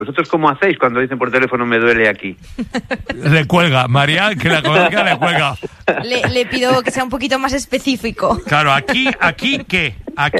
¿Vosotros cómo hacéis cuando dicen por teléfono me duele aquí? Le cuelga, María, que la conozca, le cuelga. Le pido que sea un poquito más específico. Claro, aquí ¿qué?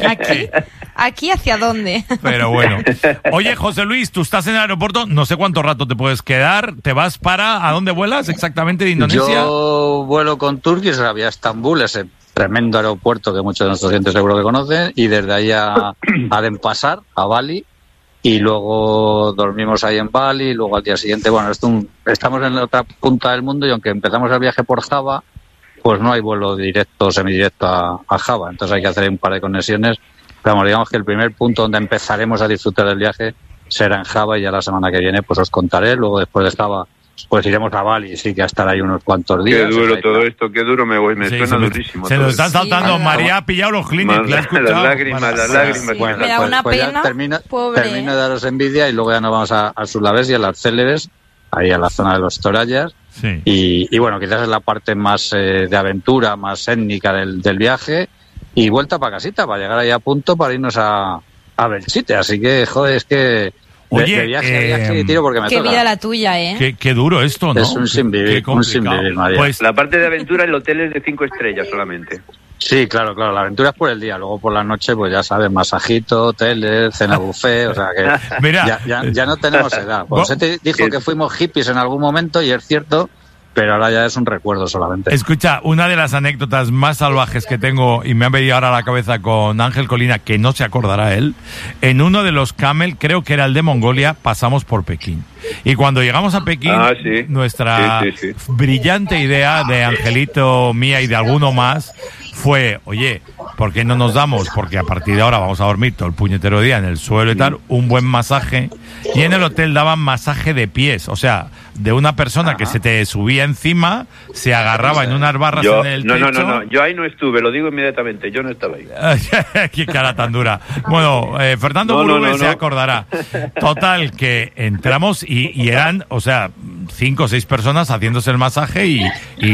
¿Aquí hacia dónde? Pero bueno. Oye, José Luis, tú estás en el aeropuerto, no sé cuánto rato te puedes quedar, ¿te vas para, a dónde vuelas exactamente de Indonesia? Yo vuelo con Turkish Airlines a Estambul, ese tremendo aeropuerto que muchos de nuestros clientes seguro que conocen, y desde ahí a Denpasar, a Bali, y luego dormimos ahí en Bali, y luego al día siguiente, bueno, estamos en la otra punta del mundo y aunque empezamos el viaje por Java, pues no hay vuelo directo o semidirecto a Java, entonces hay que hacer un par de conexiones. Pero vamos, digamos que el primer punto donde empezaremos a disfrutar del viaje será en Java y ya la semana que viene pues os contaré, luego después de Java pues iremos a Bali, sí que a estar ahí unos cuantos días. Qué duro todo esto, qué duro me voy, me suena durísimo. Se nos están saltando, María ha pillado los Kleenex, ¿la has escuchado? Las lágrimas. Bueno, me da una pena, termino pobre. de daros envidia y luego ya nos vamos a Sulawesi y a las Célebes, ahí a la zona de los Torayas. Sí. Y bueno, quizás es la parte más de aventura, más étnica del viaje, y vuelta para casita, para llegar ahí a punto para irnos a Belchite. Así que, joder, es que Oye, de viaje a viaje y tiro porque me qué toca. vida la tuya, ¿eh? Qué duro esto, ¿no? Es un sinvivir, María. Pues, La parte de aventura, el hotel es de 5 estrellas solamente. Sí, claro, la aventura es por el día, luego por la noche, pues ya sabes, masajito, hoteles, cena buffet, o sea que mira, ya no tenemos edad. Pues se te dijo que fuimos hippies en algún momento y es cierto, pero ahora ya es un recuerdo solamente. Escucha, una de las anécdotas más salvajes que tengo, y me ha venido ahora a la cabeza con Ángel Colina, que no se acordará él, en uno de los Camel, creo que era el de Mongolia, pasamos por Pekín. Y cuando llegamos a Pekín, nuestra brillante idea de Angelito, mía y de alguno más, fue, oye, ¿por qué no nos damos? Porque a partir de ahora vamos a dormir todo el puñetero día en el suelo y tal, un buen masaje. Y en el hotel daban masaje de pies, o sea, de una persona que se te subía encima, se agarraba en unas barras en el techo. No, yo ahí no estuve, lo digo inmediatamente, yo no estaba ahí. Qué cara tan dura. Bueno, Fernando Burube se acordará. Total, que entramos y eran, o sea, 5 o 6 personas haciéndose el masaje y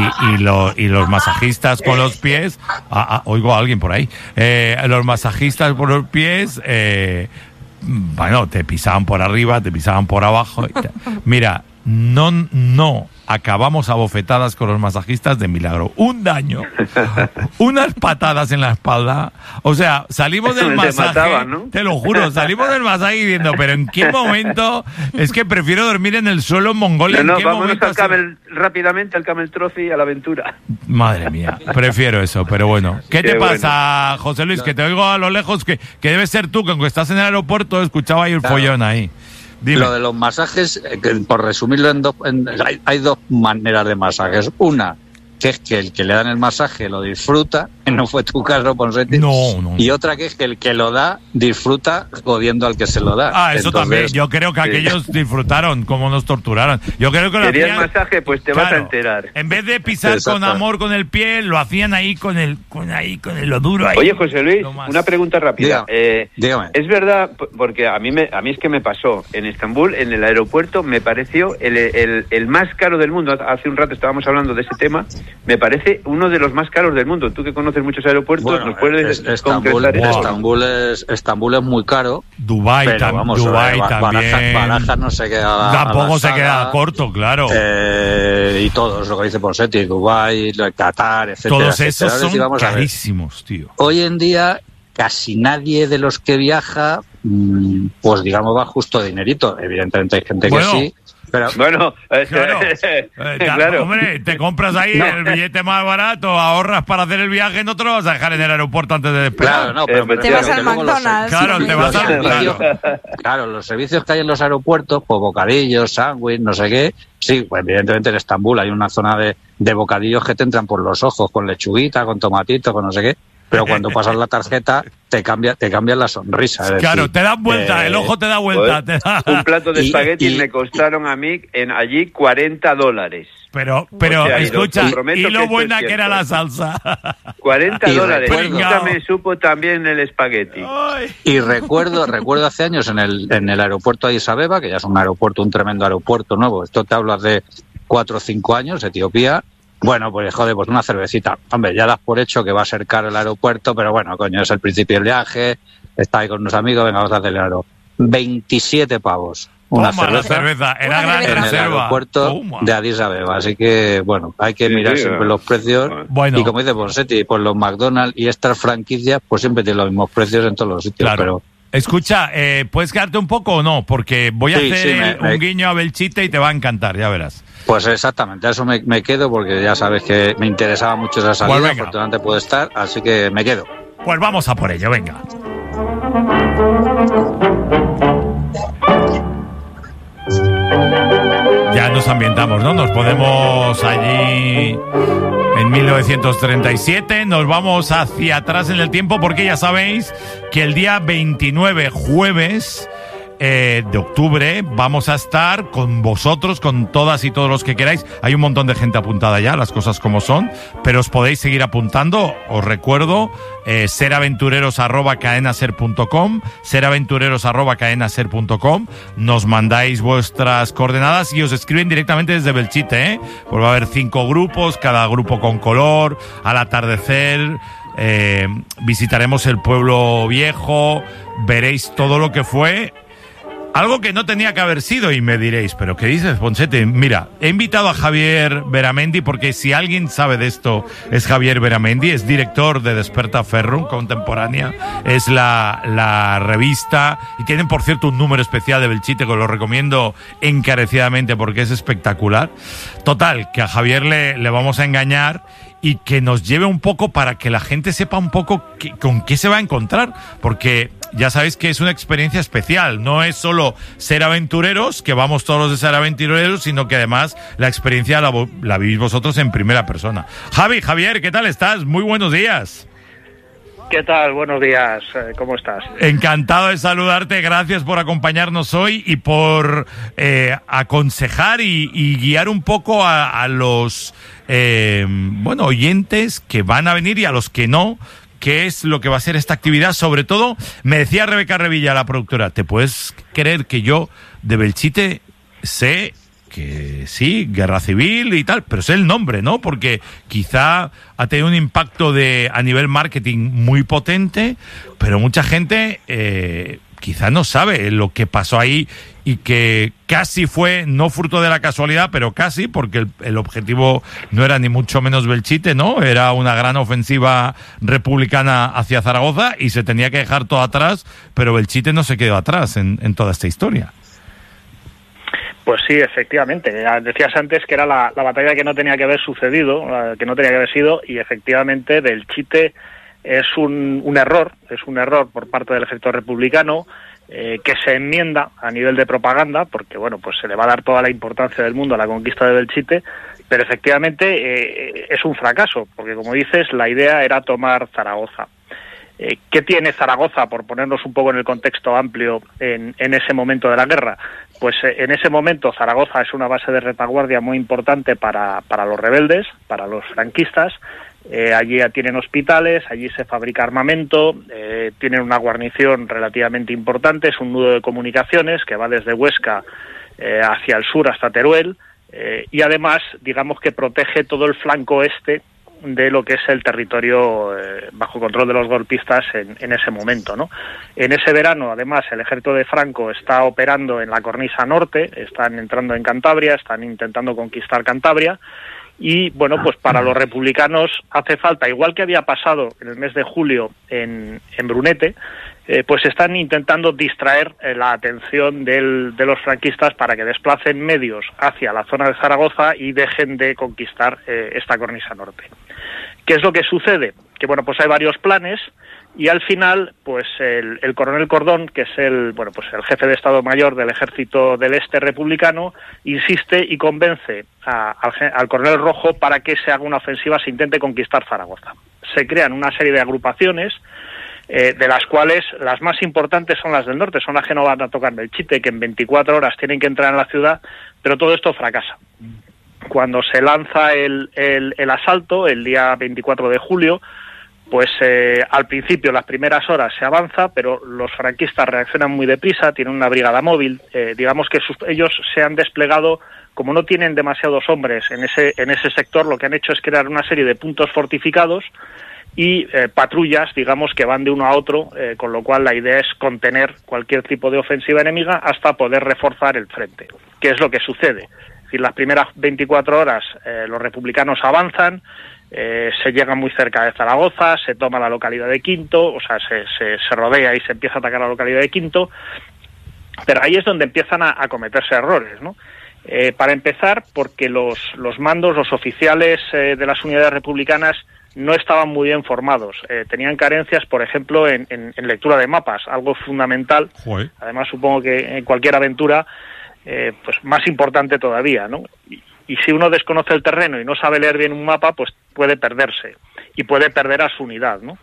los masajistas con los pies, oigo a alguien por ahí, los masajistas por los pies, bueno, te pisaban por arriba, te pisaban por abajo. Mira, no acabamos a bofetadas con los masajistas de milagro. Un daño, unas patadas en la espalda. O sea, salimos del masaje, mataban, ¿no? te lo juro, salimos del masaje diciendo, pero ¿en qué momento? Es que prefiero dormir en el suelo en Mongolia. No, ¿En qué vámonos momento rápidamente al Camel Trophy y a la aventura. Madre mía, prefiero eso, pero bueno. ¿Qué te pasa, José Luis? Que te oigo a lo lejos, que debes ser tú, que aunque estás en el aeropuerto, escuchaba ahí el follón ahí. Dime. Lo de los masajes, por resumirlo hay dos maneras de masajes. Una, que es que el que le dan el masaje lo disfruta, que no fue tu caso, Ponseti. No. Y otra que es que el que lo da disfruta jodiendo al que se lo da. Eso también. Yo creo que aquellos disfrutaron como nos torturaron. Yo creo que lo ¿querías hacían, masaje? Pues te vas a enterar. En vez de pisar con amor con el pie, lo hacían ahí con lo duro ahí. Oye, José Luis, una pregunta rápida. Dígame. Es verdad, porque a mí es que me pasó en Estambul, en el aeropuerto, me pareció el más caro del mundo. Hace un rato estábamos hablando de ese tema. Me parece uno de los más caros del mundo. Tú que conoces muchos aeropuertos, bueno, ¿nos puedes concretar eso? Estambul es muy caro. Dubái también. Barajas no se queda. Tampoco se queda corto, claro. Y todos, lo que dice Ponseti, Dubái, Qatar, etcétera. Todos esos son carísimos, tío. Hoy en día casi nadie de los que viaja, pues digamos, va justo de dinerito. Evidentemente hay gente que sí. Pero, bueno, claro. Hombre, te compras ahí el billete más barato, ahorras para hacer el viaje, no te lo vas a dejar en el aeropuerto antes de despegar. Claro, pero te vas al McDonald's. Claro, los servicios que hay en los aeropuertos, pues bocadillos, sándwich, no sé qué. Sí, pues evidentemente en Estambul hay una zona de bocadillos que te entran por los ojos, con lechuguita, con tomatito, con no sé qué. Pero cuando pasas la tarjeta, te cambia la sonrisa. Claro, decir, te das vuelta, el ojo te da vuelta. Un plato de espaguetis me costaron a mí allí $40. Pero escucha, y lo buena que era la salsa. $40. Nunca me supo también el espagueti. Y recuerdo hace años en el aeropuerto de Addis Abeba, que ya es un tremendo aeropuerto nuevo. Esto te hablas de 4 o 5 años, Etiopía. Bueno, pues joder, pues una cervecita. Hombre, ya das por hecho que va a ser caro el aeropuerto, pero bueno, coño, es el principio del viaje, está ahí con unos amigos, venga, vamos a acelerarlo. 27 pavos. una cerveza en el aeropuerto de Addis Abeba. Así que, bueno, hay que mirar siempre los precios. Bueno. Y como dice Ponseti, pues los McDonald's y estas franquicias, pues siempre tienen los mismos precios en todos los sitios. Claro. Pero escucha, ¿puedes quedarte un poco o no? Porque voy a hacer un guiño a Belchite y te va a encantar, ya verás. Pues exactamente, a eso me quedo, porque ya sabes que me interesaba mucho esa salida, pues afortunadamente puede estar, así que me quedo. Pues vamos a por ello, venga. Ya nos ambientamos, ¿no? Nos ponemos allí en 1937, nos vamos hacia atrás en el tiempo, porque ya sabéis que el día 29, jueves de octubre, vamos a estar con vosotros, con todas y todos los que queráis. Hay un montón de gente apuntada ya, las cosas como son, pero os podéis seguir apuntando. Os recuerdo, seraventureros@cadenaser.com, seraventureros@cadenaser.com. Nos mandáis vuestras coordenadas y os escriben directamente desde Belchite, ¿eh? Pues va a haber 5 grupos, cada grupo con color. Al atardecer visitaremos el pueblo viejo, veréis todo lo que fue. Algo que no tenía que haber sido, y me diréis, ¿pero qué dices, Ponsete? Mira, he invitado a Javier Beramendi, porque si alguien sabe de esto es Javier Beramendi, es director de Desperta Ferrum Contemporánea, es la revista, y tienen, por cierto, un número especial de Belchite que os lo recomiendo encarecidamente porque es espectacular. Total, que a Javier le vamos a engañar y que nos lleve un poco para que la gente sepa un poco con qué se va a encontrar, porque ya sabéis que es una experiencia especial, no es solo ser aventureros, que vamos todos los de ser aventureros, sino que además la experiencia la vivís vosotros en primera persona. Javier, ¿qué tal estás? Muy buenos días. ¿Qué tal? Buenos días. ¿Cómo estás? Encantado de saludarte. Gracias por acompañarnos hoy y por aconsejar y guiar un poco a los oyentes que van a venir y a los que no, qué es lo que va a ser esta actividad. Sobre todo, me decía Rebeca Revilla, la productora, ¿te puedes creer que yo de Belchite sé que sí, guerra civil y tal, pero sé el nombre, ¿no? Porque quizá ha tenido un impacto a nivel marketing muy potente, pero mucha gente quizá no sabe lo que pasó ahí y que casi fue, no fruto de la casualidad, pero casi, porque el objetivo no era ni mucho menos Belchite, ¿no? Era una gran ofensiva republicana hacia Zaragoza y se tenía que dejar todo atrás, pero Belchite no se quedó atrás en toda esta historia. Pues sí, efectivamente. Decías antes que era la batalla que no tenía que haber sucedido, que no tenía que haber sido, y efectivamente Belchite es un error por parte del ejército republicano, que se enmienda a nivel de propaganda, porque bueno, pues se le va a dar toda la importancia del mundo a la conquista de Belchite, pero efectivamente es un fracaso, porque como dices, la idea era tomar Zaragoza. ¿Qué tiene Zaragoza, por ponernos un poco en el contexto amplio, en ese momento de la guerra? Pues en ese momento Zaragoza es una base de retaguardia muy importante para los rebeldes, para los franquistas. Allí tienen hospitales, allí se fabrica armamento, tienen una guarnición relativamente importante, es un nudo de comunicaciones que va desde Huesca hacia el sur hasta Teruel, y además, digamos que protege todo el flanco este de lo que es el territorio bajo control de los golpistas en ese momento, ¿no? En ese verano, además, el ejército de Franco está operando en la cornisa norte, están entrando en Cantabria, están intentando conquistar Cantabria, y bueno, pues para los republicanos hace falta, igual que había pasado en el mes de julio en Brunete, pues están intentando distraer la atención de los franquistas para que desplacen medios hacia la zona de Zaragoza y dejen de conquistar esta cornisa norte. ¿Qué es lo que sucede? Que bueno, pues hay varios planes y al final, pues el coronel Cordón, que es el jefe de Estado Mayor del Ejército del Este republicano, insiste y convence al coronel Rojo para que se haga una ofensiva, se intente conquistar Zaragoza. Se crean una serie de agrupaciones, de las cuales las más importantes son las del norte, son las que no van a tocar Belchite, que en 24 horas tienen que entrar en la ciudad, pero todo esto fracasa. Cuando se lanza el asalto, el día 24 de julio, pues al principio, las primeras horas, se avanza, pero los franquistas reaccionan muy deprisa, tienen una brigada móvil, digamos que ellos se han desplegado, como no tienen demasiados hombres en ese sector, lo que han hecho es crear una serie de puntos fortificados, y patrullas, digamos, que van de uno a otro, con lo cual la idea es contener cualquier tipo de ofensiva enemiga hasta poder reforzar el frente. ¿Qué es lo que sucede? Es decir, las primeras 24 horas los republicanos avanzan, se llega muy cerca de Zaragoza, se toma la localidad de Quinto, o sea, se rodea y se empieza a atacar la localidad de Quinto, pero ahí es donde empiezan a cometerse errores, ¿no? Para empezar, porque los mandos, los oficiales de las unidades republicanas no estaban muy bien formados. Tenían carencias, por ejemplo, en lectura de mapas, algo fundamental. Joder. Además, supongo que en cualquier aventura, pues más importante todavía, ¿no? Y si uno desconoce el terreno y no sabe leer bien un mapa, pues puede perderse y puede perder a su unidad, ¿no?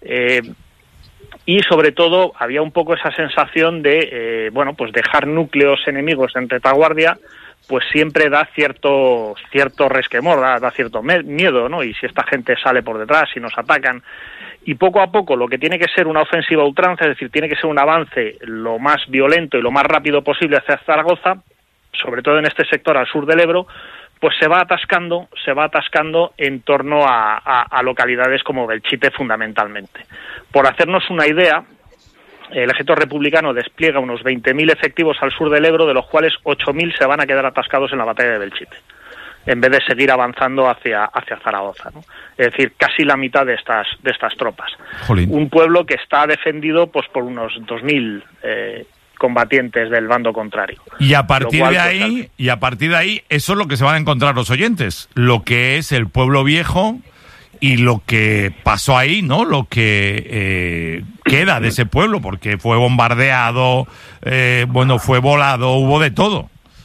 Y sobre todo había un poco esa sensación de, bueno, pues dejar núcleos enemigos en retaguardia, pues siempre da cierto resquemor, da cierto miedo, ¿no? Y si esta gente sale por detrás y nos atacan, y poco a poco lo que tiene que ser una ofensiva a ultranza, es decir, tiene que ser un avance lo más violento y lo más rápido posible hacia Zaragoza, sobre todo en este sector al sur del Ebro, pues se va atascando en torno a localidades como Belchite fundamentalmente. Por hacernos una idea, el ejército republicano despliega unos 20.000 efectivos al sur del Ebro, de los cuales 8.000 se van a quedar atascados en la batalla de Belchite, en vez de seguir avanzando hacia Zaragoza, ¿no? Es decir, casi la mitad de estas tropas. Jolín. Un pueblo que está defendido pues por unos 2.000 combatientes del bando contrario. Y a partir de ahí, eso es lo que se van a encontrar los oyentes, lo que es el pueblo viejo y lo que pasó ahí, ¿no? Lo que queda de ese pueblo, porque fue bombardeado, fue volado, hubo de todo.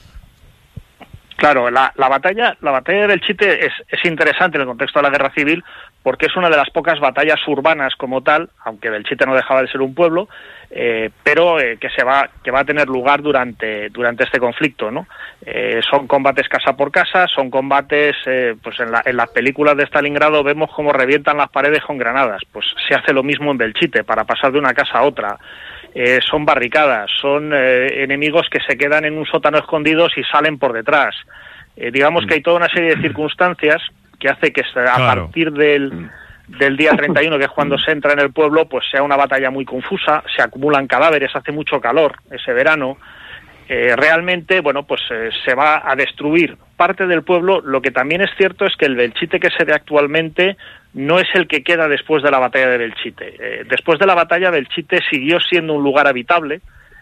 Claro, la batalla de Belchite es interesante en el contexto de la guerra civil, porque es una de las pocas batallas urbanas como tal, aunque Belchite no dejaba de ser un pueblo, pero que va a tener lugar durante este conflicto, ¿no? Son combates casa por casa, son combates, pues en las películas de Stalingrado vemos cómo revientan las paredes con granadas, pues se hace lo mismo en Belchite para pasar de una casa a otra. Son barricadas, son enemigos que se quedan en un sótano escondidos y salen por detrás. Digamos que hay toda una serie de circunstancias que hace que a partir del día 31, que es cuando se entra en el pueblo, pues sea una batalla muy confusa, se acumulan cadáveres, hace mucho calor ese verano. Realmente, pues se va a destruir parte del pueblo. Lo que también es cierto es que el Belchite que se ve actualmente no es el que queda después de la batalla de Belchite. Después de la batalla, Belchite siguió siendo un lugar habitable,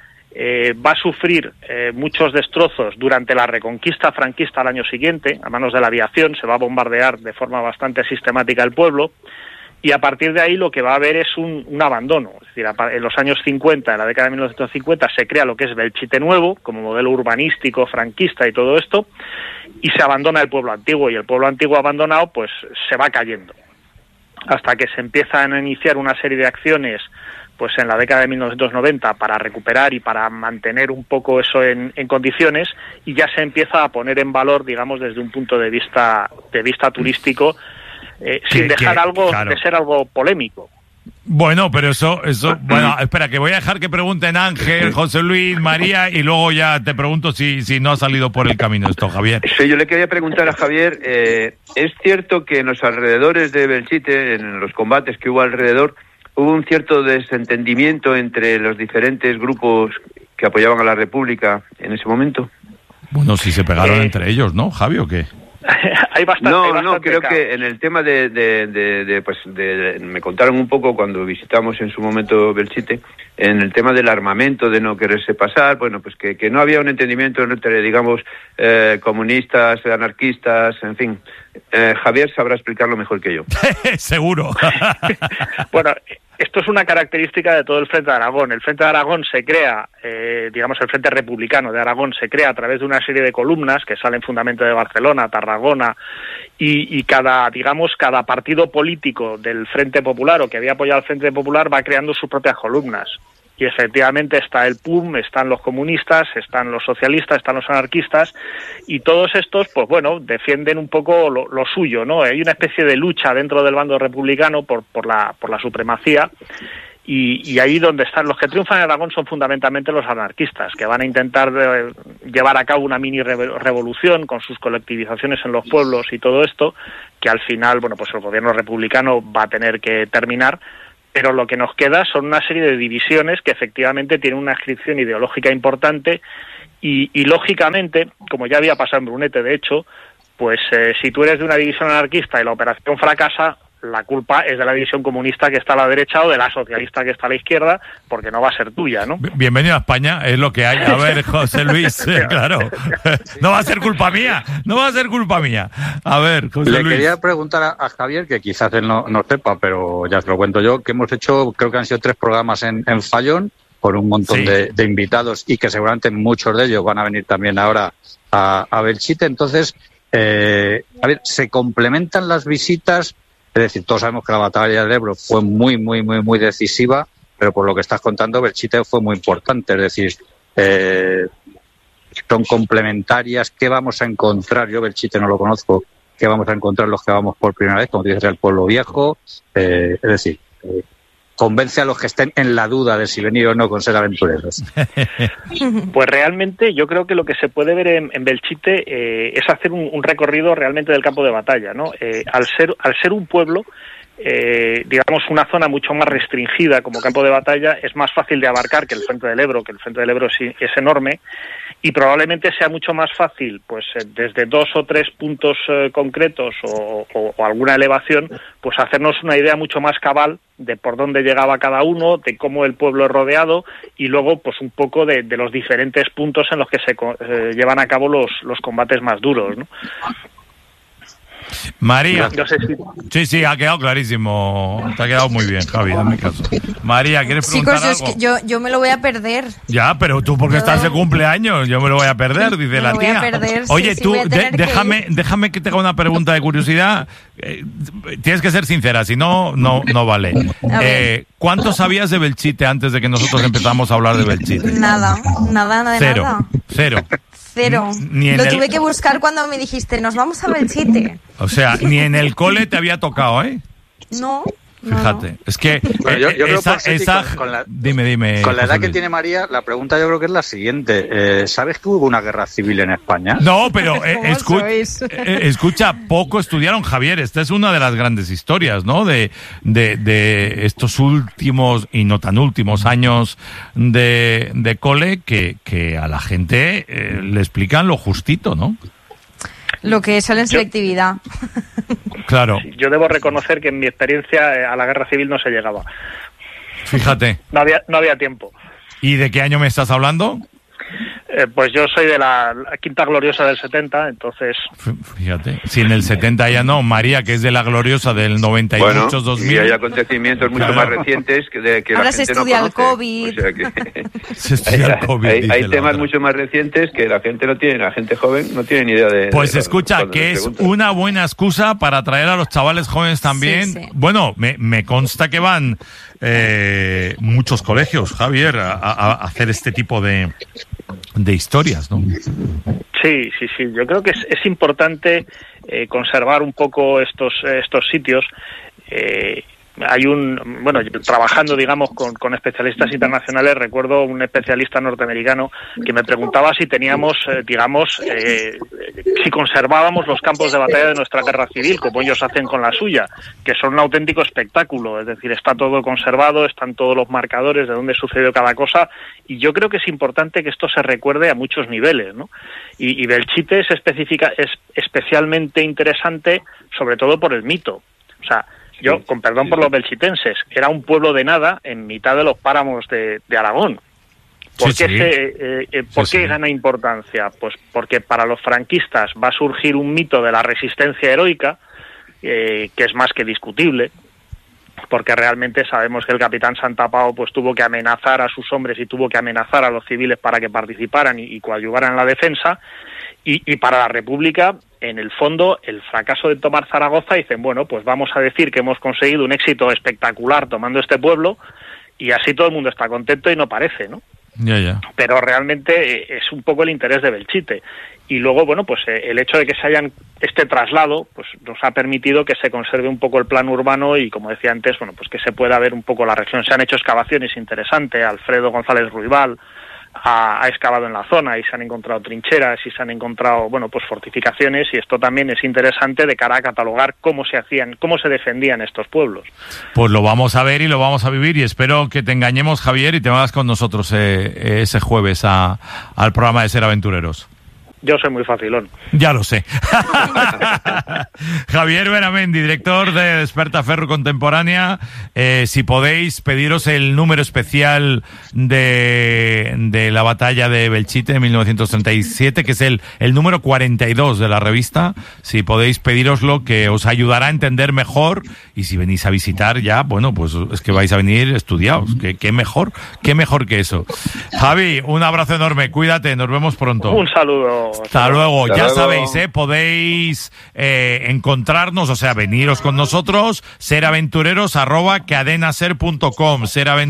va a sufrir muchos destrozos durante la reconquista franquista al año siguiente, a manos de la aviación, se va a bombardear de forma bastante sistemática el pueblo, y a partir de ahí lo que va a haber es un abandono. Es decir, en los años 50, en la década de 1950, se crea lo que es Belchite Nuevo, como modelo urbanístico, franquista y todo esto, y se abandona el pueblo antiguo, y el pueblo antiguo abandonado pues se va cayendo, hasta que se empiezan a iniciar una serie de acciones pues en la década de 1990 para recuperar y para mantener un poco eso en condiciones, y ya se empieza a poner en valor, digamos, desde un punto de vista turístico, sin dejar de ser algo polémico. Bueno, pero eso, bueno, espera, que voy a dejar que pregunten Ángel, José Luis, María, y luego ya te pregunto si no ha salido por el camino esto, Javier. Sí, yo le quería preguntar a Javier, ¿es cierto que en los alrededores de Belchite, en los combates que hubo alrededor, hubo un cierto desentendimiento entre los diferentes grupos que apoyaban a la República en ese momento? Bueno, si se pegaron entre ellos, ¿no, Javi, o qué? Hay bastante, no, creo que en el tema me contaron un poco cuando visitamos en su momento Belchite, en el tema del armamento, de no quererse pasar, bueno, pues que no había un entendimiento entre, digamos, comunistas, anarquistas, en fin. Javier sabrá explicarlo mejor que yo. Seguro. Bueno, esto es una característica de todo el Frente de Aragón. El Frente de Aragón se crea, el Frente Republicano de Aragón se crea a través de una serie de columnas que salen fundamentalmente de Barcelona, Tarragona, y cada partido político del Frente Popular o que había apoyado al Frente Popular va creando sus propias columnas. Y efectivamente está el PUM, están los comunistas, están los socialistas, están los anarquistas, y todos estos, pues bueno, defienden un poco lo suyo, ¿no? Hay una especie de lucha dentro del bando republicano por la supremacía, Y ahí donde están los que triunfan en Aragón son fundamentalmente los anarquistas, que van a intentar llevar a cabo una mini revolución con sus colectivizaciones en los pueblos y todo esto, que al final, bueno, pues el gobierno republicano va a tener que terminar, pero lo que nos queda son una serie de divisiones que efectivamente tienen una inscripción ideológica importante y lógicamente, como ya había pasado en Brunete, de hecho, pues si tú eres de una división anarquista y la operación fracasa, la culpa es de la división comunista que está a la derecha o de la socialista que está a la izquierda, porque no va a ser tuya, ¿no? Bienvenido a España, es lo que hay. A ver, José Luis, claro. No va a ser culpa mía, no va a ser culpa mía. A ver, José Luis. Le quería preguntar a Javier, que quizás él no sepa, pero ya se lo cuento yo, que hemos hecho, creo que han sido 3 programas en Fallón, con un montón de invitados, y que seguramente muchos de ellos van a venir también ahora a Belchite. Entonces, a ver, ¿se complementan las visitas? Es decir, todos sabemos que la batalla del Ebro fue muy decisiva, pero por lo que estás contando, Belchite fue muy importante. Es decir, son complementarias. ¿Qué vamos a encontrar? Yo Belchite no lo conozco. ¿Qué vamos a encontrar los que vamos por primera vez? Como dices, el pueblo viejo. Es decir, convence a los que estén en la duda de si venir o no con ser aventureros. Pues realmente yo creo que lo que se puede ver en Belchite es hacer un recorrido realmente del campo de batalla, ¿no? Al ser un pueblo, digamos una zona mucho más restringida como campo de batalla, es más fácil de abarcar que el frente del Ebro, es enorme, y probablemente sea mucho más fácil, pues desde 2 o 3 puntos concretos o alguna elevación, pues hacernos una idea mucho más cabal de por dónde llegaba cada uno, de cómo el pueblo es rodeado y luego pues un poco de los diferentes puntos en los que se llevan a cabo los combates más duros, ¿no? María. No sé si... Sí, ha quedado clarísimo. Te ha quedado muy bien, Javi, en mi caso. María, ¿quieres preguntar algo? Chicos, es que yo me lo voy a perder. Ya, pero tú porque estás de cumpleaños, yo me lo voy a perder, dice la tía. Oye, tú, déjame que te haga una pregunta de curiosidad. Tienes que ser sincera, si no vale. ¿Cuánto sabías de Belchite antes de que nosotros empezamos a hablar de Belchite? Nada de nada. Cero. Lo tuve que buscar cuando me dijiste, nos vamos a Belchite. O sea, ni en el cole te había tocado, ¿eh? No. Fíjate, es que bueno, yo creo dime. Con la edad que tiene María, la pregunta yo creo que es la siguiente. ¿Sabes que hubo una guerra civil en España? No, pero escucha, poco estudiaron, Javier. Esta es una de las grandes historias, ¿no? De estos últimos y no tan últimos años de cole que a la gente le explican lo justito, ¿no? Lo que es en selectividad. Claro. Yo debo reconocer que en mi experiencia a la guerra civil no se llegaba. Fíjate. No había tiempo. ¿Y de qué año me estás hablando? Pues yo soy de la Quinta Gloriosa del 70, entonces... Fíjate, si en el 70 ya no, María, que es de la Gloriosa del 90 y muchos 2000... Y hay acontecimientos mucho más recientes que ahora la se gente estudia no conoce. el COVID. O sea que... Se estudia el COVID, hay temas mucho más recientes que la gente no tiene, la gente joven no tiene ni idea de... Pues escucha, que es una buena excusa para atraer a los chavales jóvenes también. Sí. Bueno, me consta que van muchos colegios, Javier, a hacer este tipo de historias, ¿no? Sí. Yo creo que es importante conservar un poco estos sitios. Trabajando, digamos, con especialistas internacionales, recuerdo un especialista norteamericano que me preguntaba si teníamos, si conservábamos los campos de batalla de nuestra guerra civil, como ellos hacen con la suya, que son un auténtico espectáculo, es decir, está todo conservado, están todos los marcadores de dónde sucedió cada cosa, y yo creo que es importante que esto se recuerde a muchos niveles, ¿no? Y Belchite es especialmente interesante, sobre todo por el mito. O sea, yo, con perdón por los belchitenses, era un pueblo de nada en mitad de los páramos de Aragón. ¿Por qué gana importancia? Pues porque para los franquistas va a surgir un mito de la resistencia heroica, que es más que discutible, porque realmente sabemos que el capitán Santapau pues tuvo que amenazar a sus hombres y tuvo que amenazar a los civiles para que participaran y coadyuvaran en la defensa, y para la República, en el fondo, el fracaso de tomar Zaragoza, dicen, bueno, pues vamos a decir que hemos conseguido un éxito espectacular tomando este pueblo, y así todo el mundo está contento y no parece, ¿no? pero realmente es un poco el interés de Belchite. Y luego, bueno, pues el hecho de que se hayan este traslado, pues nos ha permitido que se conserve un poco el plano urbano y, como decía antes, bueno, pues que se pueda ver un poco la región. Se han hecho excavaciones interesantes. Alfredo González Ruibal ha excavado en la zona y se han encontrado trincheras y se han encontrado, bueno, pues fortificaciones, y esto también es interesante de cara a catalogar cómo se defendían estos pueblos. Pues lo vamos a ver y lo vamos a vivir, y espero que te engañemos, Javier, y te vengas con nosotros ese jueves al programa de Ser Aventureros. Yo soy muy facilón. Ya lo sé. Javier Benamendi, director de Despertaferro Contemporánea. Si podéis, pediros el número especial de la batalla de Belchite de 1937, que es el número 42 de la revista. Si podéis pedíroslo, que os ayudará a entender mejor. Y si venís a visitar ya, bueno, pues es que vais a venir estudiados. ¿Qué mejor que eso? Javi, un abrazo enorme. Cuídate, nos vemos pronto. Un saludo. Hasta luego. Ya sabéis, podéis encontrarnos, o sea, veniros con nosotros, seraventureros@cadenaser.com,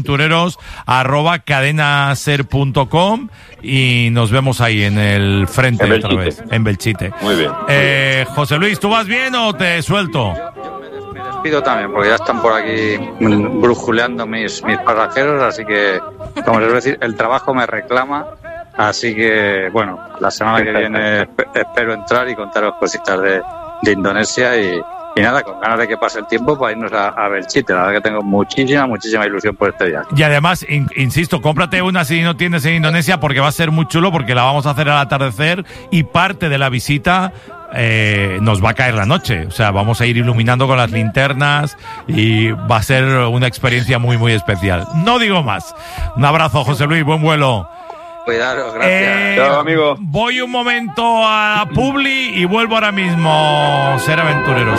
seraventureros@cadenaser.com, y nos vemos ahí en el frente otra vez, en Belchite. Muy bien. José Luis, ¿tú vas bien o te suelto? Me despido también, porque ya están por aquí brujuleando mis pasajeros, así que, como les voy a decir, el trabajo me reclama. Así que, bueno, la semana que viene espero entrar y contaros cositas de Indonesia y nada, con ganas de que pase el tiempo para irnos a Belchite. La verdad que tengo muchísima ilusión por este viaje. Y además, insisto, cómprate una si no tienes en Indonesia, porque va a ser muy chulo, porque la vamos a hacer al atardecer y parte de la visita nos va a caer la noche. O sea, vamos a ir iluminando con las linternas y va a ser una experiencia muy especial. No digo más. Un abrazo, José Luis, buen vuelo. Cuidaros, gracias. Chao, amigo. Voy un momento a Publi y vuelvo ahora mismo. Ser Aventureros.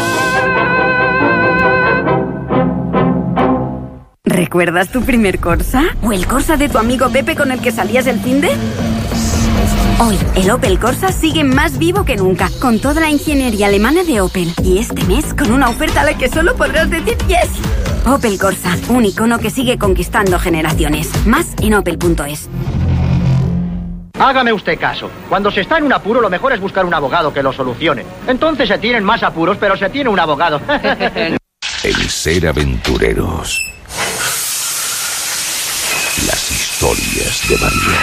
¿Recuerdas tu primer Corsa? ¿O el Corsa de tu amigo Pepe con el que salías el finde? Hoy, el Opel Corsa sigue más vivo que nunca, con toda la ingeniería alemana de Opel. Y este mes, con una oferta a la que solo podrás decir yes. Opel Corsa, un icono que sigue conquistando generaciones. Más en opel.es. Hágame usted caso. Cuando se está en un apuro, lo mejor es buscar un abogado que lo solucione. Entonces se tienen más apuros, pero se tiene un abogado. En Ser Aventureros. Las historias de María.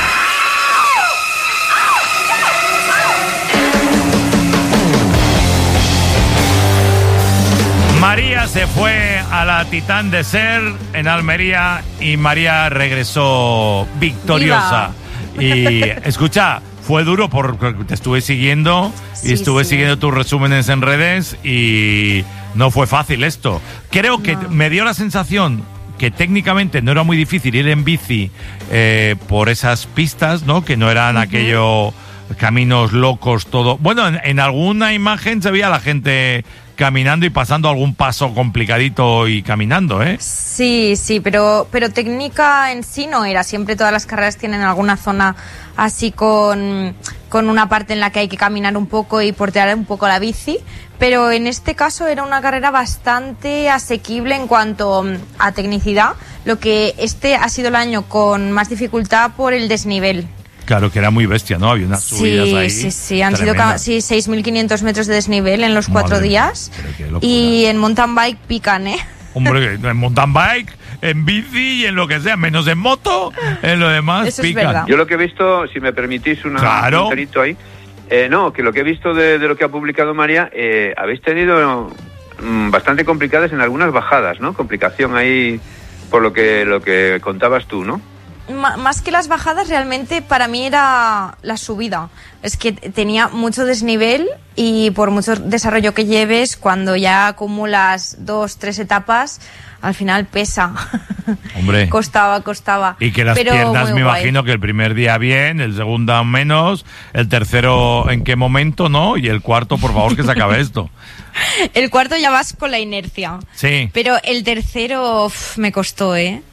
María se fue a la Titán de Ser en Almería y María regresó victoriosa. ¡Viva! Y escucha, fue duro porque te estuve siguiendo y estuve siguiendo tus resúmenes en redes y no fue fácil esto. Creo que me dio la sensación que técnicamente no era muy difícil ir en bici por esas pistas, ¿no? Que no eran aquellos caminos locos, todo. Bueno, en alguna imagen se veía a la gente caminando y pasando algún paso complicadito y caminando, ¿eh? Sí, pero técnica en sí no era. Siempre todas las carreras tienen alguna zona así con una parte en la que hay que caminar un poco y portear un poco la bici, pero en este caso era una carrera bastante asequible en cuanto a tecnicidad, lo que este ha sido el año con más dificultad por el desnivel. Claro, que era muy bestia, ¿no? Había unas subidas ahí. Sí, han sido 6.500 metros de desnivel en los 4 días. Y en mountain bike pican, ¿eh? Hombre, en mountain bike, en bici y en lo que sea, menos en moto, en lo demás eso pican. Es verdad. Yo lo que he visto, si me permitís un comentario ahí, no, que lo que he visto de lo que ha publicado María, habéis tenido bastante complicadas en algunas bajadas, ¿no? Complicación ahí por lo que contabas tú, ¿no? Más que las bajadas, realmente para mí era la subida. Es que tenía mucho desnivel y por mucho desarrollo que lleves, cuando ya acumulas 2-3 etapas, al final pesa. Hombre. Costaba. Y que las piernas, me imagino que el primer día bien, el segundo menos, el tercero en qué momento, ¿no? Y el cuarto, por favor, que se acabe esto. El cuarto ya vas con la inercia. Sí. Pero el tercero me costó, ¿eh?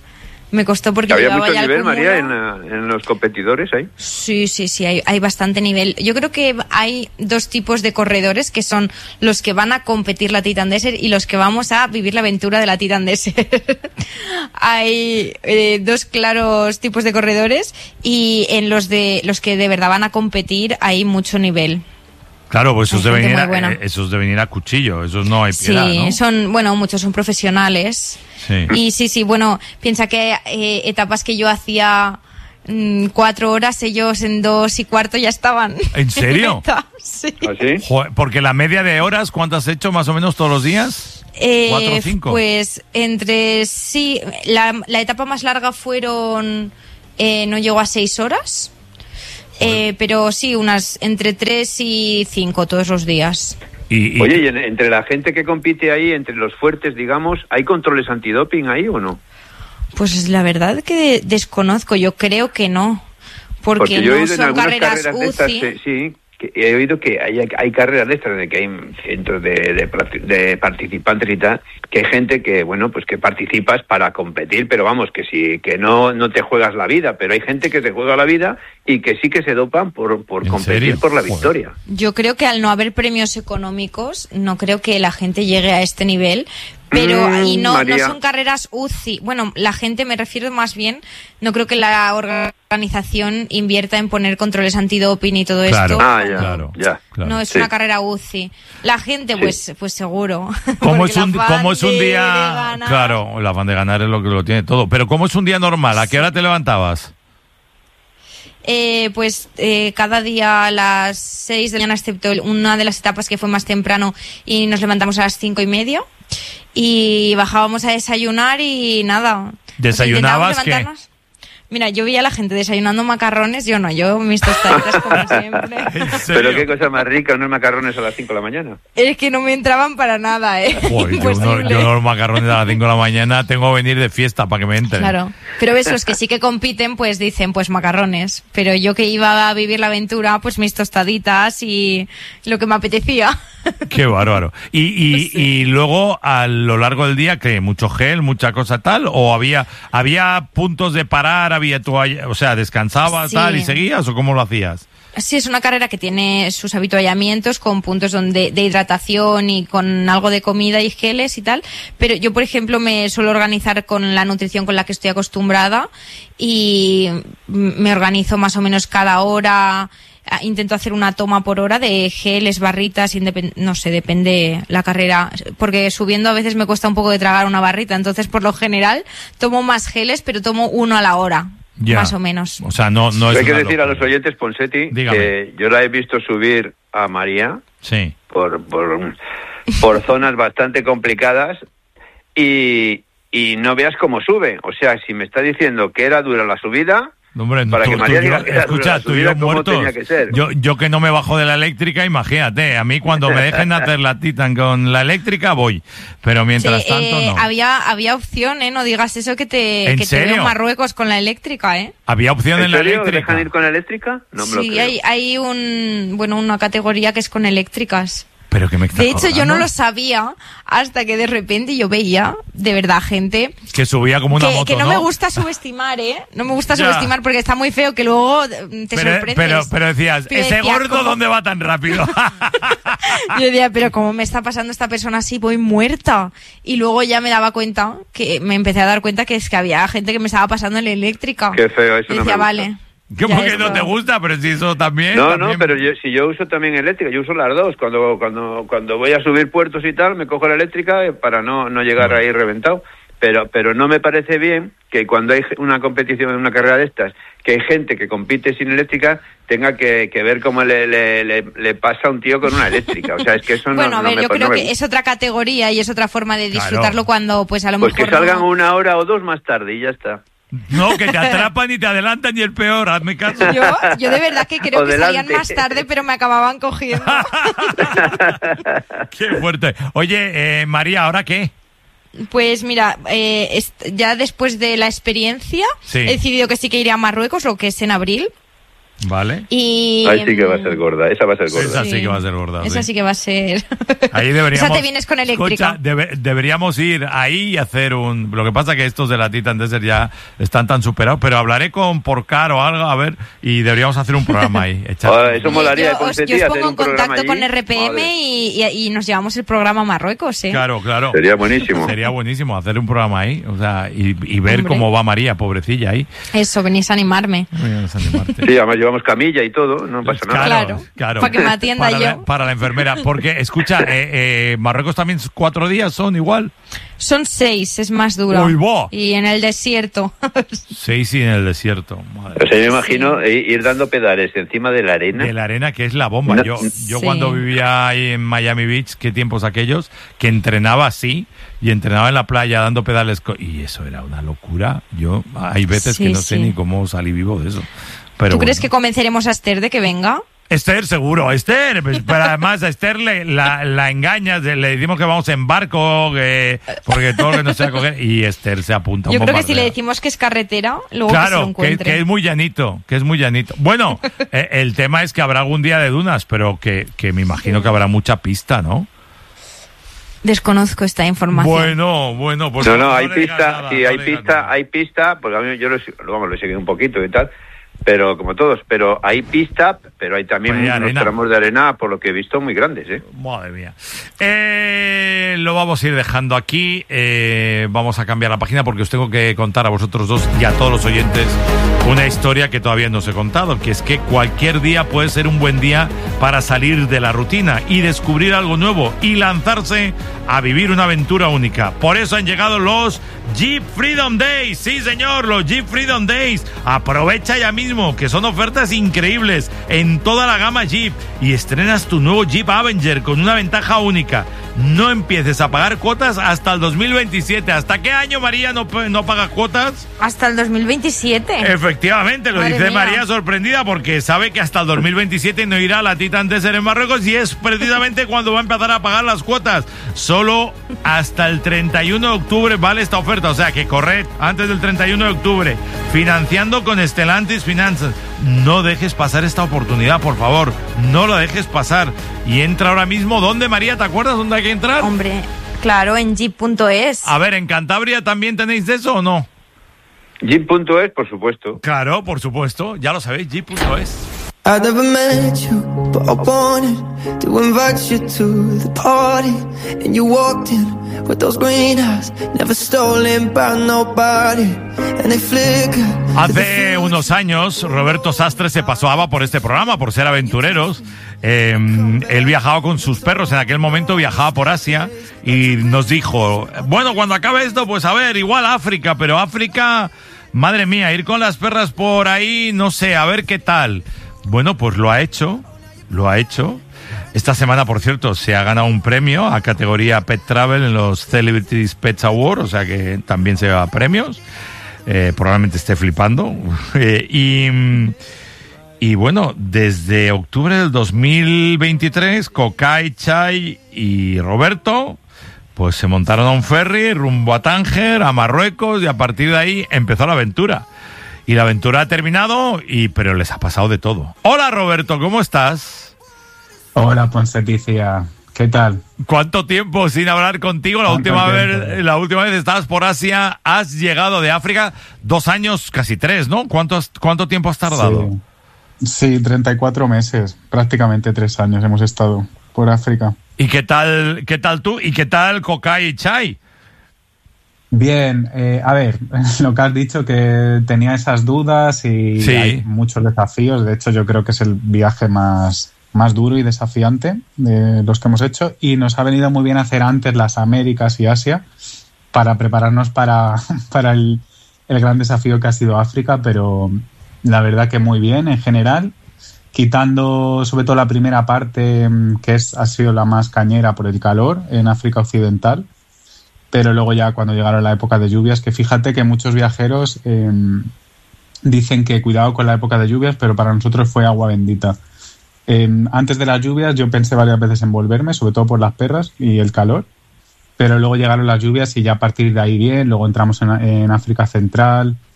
Me costó porque ¿Había llevaba mucho ya nivel, el cúmulo. María, en los competidores ahí? Sí, hay bastante nivel. Yo creo que hay dos tipos de corredores, que son los que van a competir la Titan Desert y los que vamos a vivir la aventura de la Titan Desert. Hay dos claros tipos de corredores, y en los que de verdad van a competir hay mucho nivel. Claro, pues esos Hay gente deben, muy buena. esos deben ir a cuchillo, esos no hay piedad, Sí, ¿no? muchos son profesionales. Sí. Y sí, bueno, piensa que etapas que yo hacía 4 horas, ellos en 2 y cuarto ya estaban. ¿En serio? meta. Sí. ¿Ah, sí? Joder, porque la media de horas, ¿cuántas has hecho más o menos todos los días? 4 o 5. Pues la etapa más larga fueron, no llegó a 6 horas. Pero sí, unas entre 3 y 5 todos los días. Oye, ¿y entre la gente que compite ahí, entre los fuertes, digamos, hay controles antidoping ahí o no? Pues la verdad que desconozco, yo creo que no. Porque yo he no oído en son algunas carreras de UCI. estas, sí, que he oído que hay carreras de estas, de que hay cientos de participantes y tal, que hay gente que, bueno, pues que participas para competir, pero vamos, que no te juegas la vida, pero hay gente que te juega la vida y que sí que se dopan por competir serio? por la Joder. victoria. Yo creo que al no haber premios económicos, no creo que la gente llegue a este nivel. Pero y no son carreras UCI. Bueno, la gente, me refiero más bien, no creo que la organización invierta en poner controles antidoping y todo esto. Claro. No es una carrera UCI. La gente, pues seguro. ¿Cómo Porque es un de día? ganar. Claro, el afán de ganar es lo que lo tiene todo. Pero ¿cómo es un día normal? ¿A qué hora te levantabas? Cada día a las 6 de la mañana, excepto una de las etapas que fue más temprano, y nos levantamos a las 5:30 y bajábamos a desayunar y nada. ¿Desayunabas qué? Mira, yo veía a la gente desayunando macarrones, yo no, yo mis tostaditas como siempre. Pero qué cosa más rica, unos macarrones a las 5 de la mañana. Es que no me entraban para nada, Joder, yo los macarrones a las 5 de la mañana tengo que venir de fiesta para que me entren. Claro, pero ves, los que sí que compiten pues dicen pues macarrones, pero yo que iba a vivir la aventura, pues mis tostaditas y lo que me apetecía. Qué bárbaro. Y luego a lo largo del día, ¿qué? ¿Mucho gel, mucha cosa tal? ¿O había puntos de parar, había toalla, o sea, descansabas tal y seguías, o cómo lo hacías? Sí, es una carrera que tiene sus habituallamientos con puntos de hidratación y con algo de comida y geles y tal, pero yo, por ejemplo, me suelo organizar con la nutrición con la que estoy acostumbrada y me organizo más o menos cada hora. Intento hacer una toma por hora de geles, barritas, no sé, depende la carrera, porque subiendo a veces me cuesta un poco de tragar una barrita, entonces por lo general tomo más geles, pero tomo uno a la hora, más o menos. O sea, no es. Hay que decir a los oyentes, Ponseti, que yo la he visto subir a María por zonas bastante complicadas y no veas cómo sube. O sea, si me está diciendo que era dura la subida, hombre, para que María diga que escucha, tú y yo muertos. Yo que no me bajo de la eléctrica, imagínate, a mí cuando me dejen hacer la Titan con la eléctrica voy, pero mientras tanto no. Había opción, no digas eso, que te veo en Marruecos con la eléctrica, Había opción en la eléctrica. ¿Dejan ir con la eléctrica? No me lo creo. Hay una categoría que es con eléctricas. Pero que me está De hecho, colgando. yo no lo sabía hasta que de repente yo veía, de verdad, gente que subía como una moto, que no me gusta subestimar, no me gusta subestimar porque está muy feo, que luego te sorprendes. Pero decías, ese gordo, ¿dónde va tan rápido? Yo decía, pero ¿cómo me está pasando esta persona así? Voy muerta. Y luego ya me daba cuenta, me empecé a dar cuenta que es que había gente que me estaba pasando en la eléctrica. Qué feo, eso. Y decía, vale. ¿Cómo que no te gusta? Pero si eso también... No, pero si yo uso también eléctrica, yo uso las dos. Cuando voy a subir puertos y tal, me cojo la eléctrica para no llegar ahí reventado. Pero no me parece bien que cuando hay una competición, una carrera de estas, que hay gente que compite sin eléctrica, tenga que ver cómo le pasa a un tío con una eléctrica. O sea, es que eso bueno, a ver, yo creo que es otra categoría y es otra forma de disfrutarlo cuando, pues a lo mejor... Pues que salgan una hora o dos más tarde y ya está. No, que te atrapan y te adelantan y el peor, hazme caso. Yo de verdad que creo que salían más tarde, pero me acababan cogiendo. Qué fuerte. Oye, María, ¿ahora qué? Pues mira, ya después de la experiencia he decidido que sí que iré a Marruecos, lo que es en abril. Vale. Y ahí sí que va a ser gorda, esa va a ser gorda. Esa sí que va a ser gorda. Esa sí que va a ser. Ahí deberíamos. Esa te vienes con eléctrica. Escucha, deberíamos ir ahí y hacer un. Lo que pasa que estos de la Titan Desert ya están tan superados, pero hablaré con Porcar o algo, a ver, y deberíamos hacer un programa ahí. Eso molaría. Yo os pongo en contacto con RPM y nos llevamos el programa a Marruecos, ¿eh? Claro. Sería buenísimo. Sería buenísimo hacer un programa ahí, o sea, y ver cómo va María, pobrecilla ahí. Eso, venís a animarme. Sí, además llevamos camilla y todo, no pasa nada. Claro. Para que me atienda yo. Para la enfermera, porque, escucha, Marruecos también 4 días son igual. Son 6, es más duro. ¡Uy, va! Y en el desierto. 6 y en el desierto. Madre. O sea, yo me imagino ir dando pedales encima de la arena. De la arena, que es la bomba. No, yo cuando vivía ahí en Miami Beach, qué tiempos aquellos, que entrenaba así, y entrenaba en la playa dando pedales. Y eso era una locura. Hay veces que no sé ni cómo salí vivo de eso. Pero ¿Tú crees que convenceremos a Esther de que venga? Esther, seguro, Esther, pero además a Esther la engañas, le decimos que vamos en barco, porque todo lo que nos sea coger, y Esther se apunta. Yo creo que si le decimos que es carretera, luego que se lo encuentre. Que es muy llanito, Bueno, el tema es que habrá algún día de dunas, pero que me imagino que habrá mucha pista, ¿no? Desconozco esta información. Bueno, pues no, hay pista, sí, hay pista, porque a mí yo lo he seguido un poquito y tal. Pero como todos, pero hay pista, pero hay también unos tramos de arena, por lo que he visto, muy grandes, ¿eh? Madre mía. Lo vamos a ir dejando aquí. Vamos a cambiar la página porque os tengo que contar a vosotros dos y a todos los oyentes una historia que todavía no os he contado, que es que cualquier día puede ser un buen día para salir de la rutina y descubrir algo nuevo y lanzarse a vivir una aventura única. Por eso han llegado los Jeep Freedom Days. Sí, señor, los Jeep Freedom Days. Aprovecha ya mismo, que son ofertas increíbles en toda la gama Jeep, y estrenas tu nuevo Jeep Avenger con una ventaja única. No empieces a pagar cuotas hasta el 2027. ¿Hasta qué año, María, no pagas cuotas? Hasta el 2027. Efectivamente, lo dice María sorprendida porque sabe que hasta el 2027 no irá a la Titan Desert en Marruecos, y es precisamente cuando va a empezar a pagar las cuotas. Solo hasta el 31 de octubre vale esta oferta, o sea que corred antes del 31 de octubre, financiando con Stellantis Finanzas. No dejes pasar esta oportunidad, por favor, no lo dejes pasar, y entra ahora mismo. ¿Dónde, María? ¿Te acuerdas dónde hay que entrar? Hombre, claro, en jeep.es. A ver, ¿en Cantabria también tenéis de eso o no? Jeep.es, por supuesto. Claro, por supuesto, ya lo sabéis, Jeep.es. I never met you, but I wanted to invite you to the party. And you walked in with those green eyes, never stolen by nobody. And they flicker. Hace unos años, Roberto Sastre se pasaba por este programa, por ser aventureros. Él viajaba con sus perros, en aquel momento viajaba por Asia, y nos dijo, bueno, cuando acabe esto, pues a ver, igual África, pero África, madre mía, ir con las perras por ahí, no sé, a ver qué tal. Bueno, pues lo ha hecho. Esta semana, por cierto, se ha ganado un premio a categoría Pet Travel en los Celebrities Pets Awards, o sea que también se lleva premios. Probablemente esté flipando. Y bueno, desde octubre del 2023, Kokai, Chai y Roberto pues se montaron a un ferry rumbo a Tánger, a Marruecos, y a partir de ahí empezó la aventura. Y la aventura ha terminado, pero les ha pasado de todo. Hola, Roberto, ¿cómo estás? Hola, Ponseticia, ¿qué tal? ¿Cuánto tiempo sin hablar contigo? La última vez estabas por Asia, has llegado de África, 2 años, casi 3, ¿no? ¿Cuánto tiempo has tardado? Sí, 34 meses, prácticamente 3 años hemos estado por África. ¿Y qué tal tú? ¿Y qué tal Kokai y Chai? Bien, a ver, lo que has dicho, que tenía esas dudas y hay muchos desafíos. De hecho, yo creo que es el viaje más duro y desafiante de los que hemos hecho, y nos ha venido muy bien hacer antes las Américas y Asia para prepararnos para el gran desafío que ha sido África, pero la verdad que muy bien en general, quitando sobre todo la primera parte, que ha sido la más cañera por el calor en África Occidental. Pero luego ya cuando llegaron la época de lluvias, que fíjate que muchos viajeros dicen que cuidado con la época de lluvias, pero para nosotros fue agua bendita. Antes de las lluvias yo pensé varias veces en volverme, sobre todo por las perras y el calor, pero luego llegaron las lluvias y ya a partir de ahí bien. Luego entramos en África Central,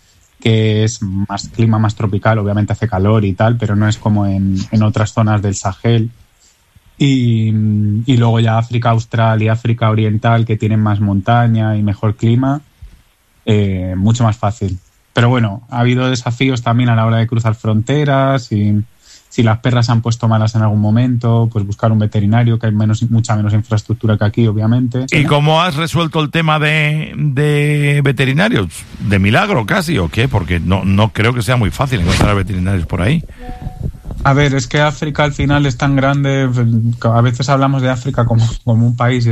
que es clima más tropical, obviamente hace calor y tal, pero no es como en otras zonas del Sahel. Y luego ya África Austral y África Oriental, que tienen más montaña y mejor clima, mucho más fácil. Pero bueno, ha habido desafíos también a la hora de cruzar fronteras y si las perras se han puesto malas en algún momento, pues buscar un veterinario, que hay mucha menos infraestructura que aquí, obviamente. ¿Y cómo has resuelto el tema de veterinarios? ¿De milagro casi o qué? Porque no creo que sea muy fácil encontrar veterinarios por ahí. A ver, es que África al final es tan grande, a veces hablamos de África como un país y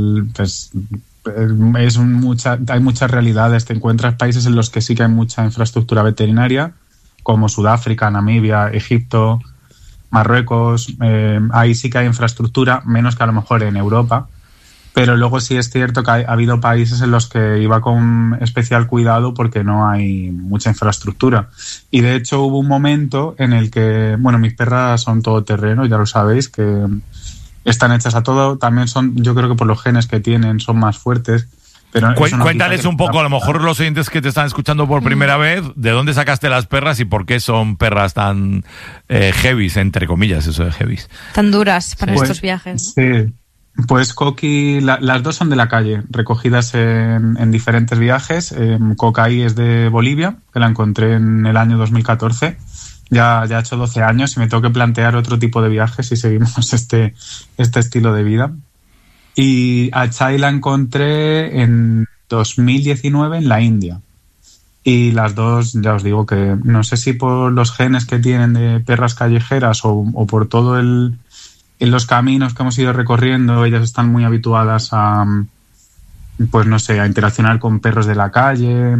hay muchas realidades. Te encuentras países en los que sí que hay mucha infraestructura veterinaria, como Sudáfrica, Namibia, Egipto, Marruecos. Ahí sí que hay infraestructura, menos que a lo mejor en Europa. Pero luego sí es cierto que ha habido países en los que iba con especial cuidado porque no hay mucha infraestructura. Y de hecho hubo un momento en el que, bueno, mis perras son todoterreno, ya lo sabéis, que están hechas a todo. También yo creo que por los genes que tienen, son más fuertes. Pero cuéntales un poco, a lo mejor los oyentes que te están escuchando por primera vez, ¿de dónde sacaste las perras y por qué son perras tan heavies, entre comillas, eso de heavies? Tan duras para estos viajes, ¿no? Sí. Pues Coqui, las dos son de la calle, recogidas en diferentes viajes. Cocaí es de Bolivia, que la encontré en el año 2014. Ya ha hecho 12 años y me tengo que plantear otro tipo de viajes si seguimos este estilo de vida. Y a Chai la encontré en 2019 en la India. Y las dos, ya os digo que no sé si por los genes que tienen de perras callejeras o por todo en los caminos que hemos ido recorriendo, ellas están muy habituadas a, pues no sé, a interaccionar con perros de la calle,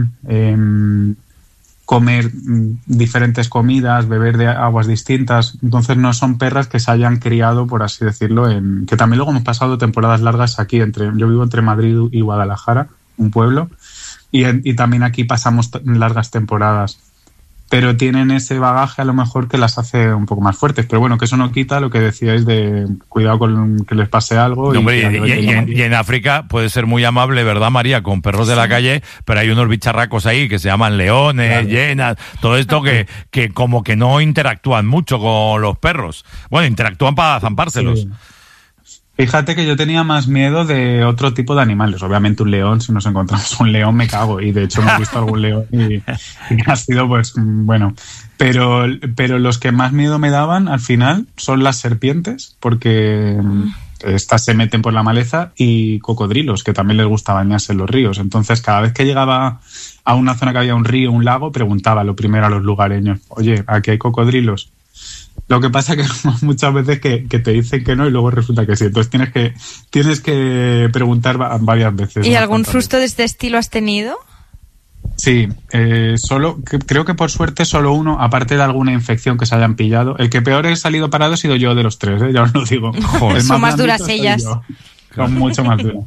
comer diferentes comidas, beber de aguas distintas. Entonces no son perras que se hayan criado, por así decirlo, que también luego hemos pasado temporadas largas aquí. Yo vivo entre Madrid y Guadalajara, un pueblo, y también aquí pasamos largas temporadas. Pero tienen ese bagaje a lo mejor que las hace un poco más fuertes. Pero bueno, que eso no quita lo que decíais de cuidado con que les pase algo. Y en África puede ser muy amable, ¿verdad, María? Con perros de la calle, pero hay unos bicharracos ahí que se llaman leones, hienas, todo esto que como que no interactúan mucho con los perros. Bueno, interactúan para zampárselos. Sí. Fíjate que yo tenía más miedo de otro tipo de animales. Obviamente un león, si nos encontramos un león me cago. Y de hecho me he visto algún león y ha sido pues bueno. Pero los que más miedo me daban al final son las serpientes, porque estas se meten por la maleza, y cocodrilos, que también les gusta bañarse en los ríos. Entonces cada vez que llegaba a una zona que había un río, un lago, preguntaba lo primero a los lugareños: oye, ¿aquí hay cocodrilos? Lo que pasa que muchas veces que te dicen que no y luego resulta que sí. Entonces tienes que preguntar varias veces. ¿Y algún susto de este estilo has tenido? Sí, creo que por suerte solo uno, aparte de alguna infección que se hayan pillado. El que peor he salido parado he sido yo de los tres, ya os lo digo. Son más duras ellas. Son mucho más duras.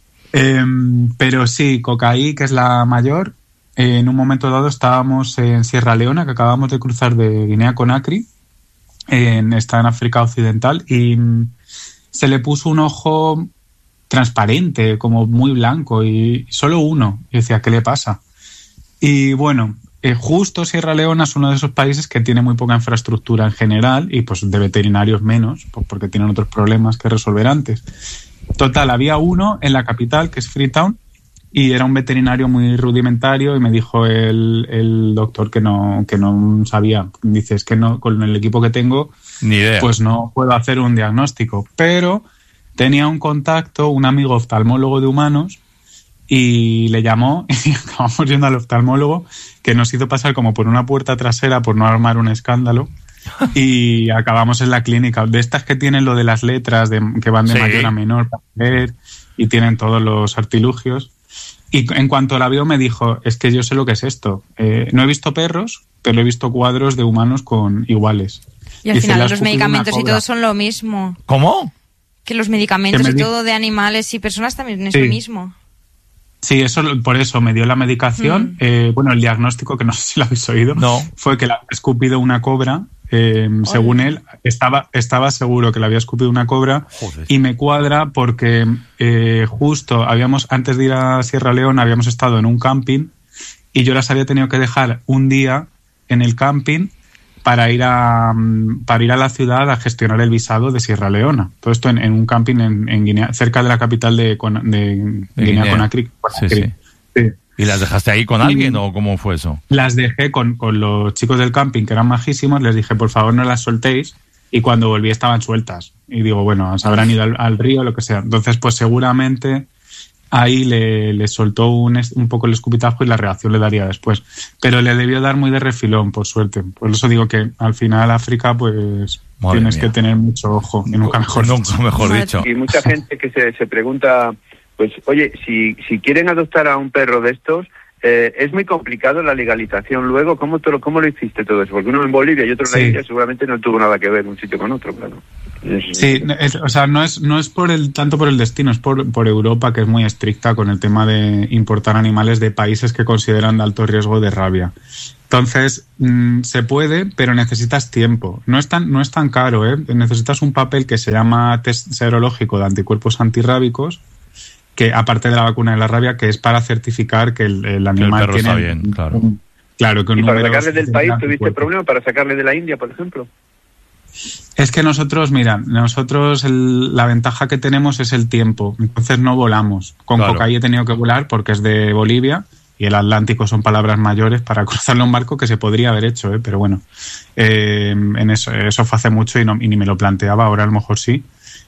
Pero sí, Cocaí, que es la mayor, en un momento dado estábamos en Sierra Leona, que acabamos de cruzar de Guinea Conakry. Está en África Occidental, y se le puso un ojo transparente, como muy blanco, y solo uno. Y decía, ¿qué le pasa? Y bueno, justo Sierra Leona es uno de esos países que tiene muy poca infraestructura en general, y pues de veterinarios menos, pues porque tienen otros problemas que resolver antes. Total, había uno en la capital, que es Freetown, y era un veterinario muy rudimentario, y me dijo el doctor que no sabía. Dice, es que no, con el equipo que tengo, ni idea, pues no puedo hacer un diagnóstico. Pero tenía un contacto, un amigo oftalmólogo de humanos, y le llamó y acabamos yendo al oftalmólogo, que nos hizo pasar como por una puerta trasera por no armar un escándalo. Y acabamos en la clínica, de estas que tienen lo de las letras que van de mayor a menor para leer, y tienen todos los artilugios. Y en cuanto la vio me dijo, es que yo sé lo que es esto. No he visto perros, pero he visto cuadros de humanos con iguales. Y al final los medicamentos y todo son lo mismo. ¿Cómo? Que los medicamentos y todo de animales y personas también es lo mismo. Sí, por eso me dio la medicación. Bueno, el diagnóstico, que no sé si lo habéis oído, fue que le había escupido una cobra. Según él, estaba seguro que le había escupido una cobra. Joder. Y me cuadra porque justo antes de ir a Sierra Leona habíamos estado en un camping, y yo las había tenido que dejar un día en el camping para ir a la ciudad a gestionar el visado de Sierra Leona. Todo esto en un camping en Guinea, cerca de la capital de Guinea-Conakry. Sí. ¿Y las dejaste ahí con alguien o cómo fue eso? Las dejé con los chicos del camping, que eran majísimos. Les dije, por favor, no las soltéis. Y cuando volví estaban sueltas. Y digo, bueno, se habrán ido al río, lo que sea. Entonces, pues seguramente ahí le soltó un poco el escupitajo y la reacción le daría después. Pero le debió dar muy de refilón, por suerte. Por eso digo que al final África, pues tienes que tener mucho ojo. Y nunca mejor dicho. Y mucha gente que se pregunta, pues, oye, si quieren adoptar a un perro de estos, es muy complicado la legalización luego. ¿Cómo lo hiciste todo eso? Porque uno en Bolivia y otro en la India seguramente no tuvo nada que ver un sitio con otro, claro. Sí, o sea, no es tanto por el destino, es por Europa, que es muy estricta con el tema de importar animales de países que consideran de alto riesgo de rabia. Entonces, se puede, pero necesitas tiempo. No es tan caro, ¿eh? Necesitas un papel que se llama test serológico de anticuerpos antirrábicos, que aparte de la vacuna de la rabia, que es para certificar que el animal perro tiene... está bien, claro. Claro, que ¿Y para sacarle del país tuviste problema? ¿Para sacarle de la India, por ejemplo? Es que nosotros la ventaja que tenemos es el tiempo. Entonces no volamos. Con Cocay he tenido que volar porque es de Bolivia y el Atlántico son palabras mayores para cruzarle un barco que se podría haber hecho, pero bueno. En eso fue hace mucho y ni me lo planteaba, ahora a lo mejor sí.